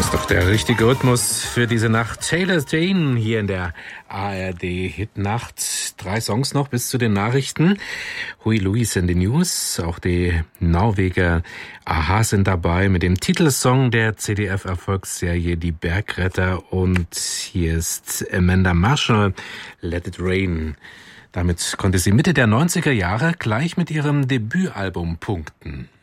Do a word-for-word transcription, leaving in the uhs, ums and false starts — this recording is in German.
ist doch der richtige Rhythmus für diese Nacht. Taylor Dane hier in der A R D-Hitnacht. Drei Songs noch bis zu den Nachrichten. Huey Lewis in den News. Auch die Norweger a-ha sind dabei mit dem Titelsong der C D F-Erfolgsserie Die Bergretter. Und hier ist Amanda Marshall, Let It Rain. Damit konnte sie Mitte der neunziger Jahre gleich mit ihrem Debütalbum punkten.